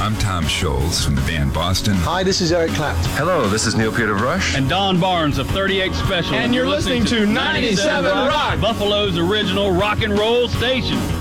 I'm Tom Scholes from the band Boston. Hi, this is Eric Clapton. Hello, this is Neil Peter Rush. And Don Barnes of 38 Special. And you're listening to 97 Rock, Buffalo's original rock and roll station.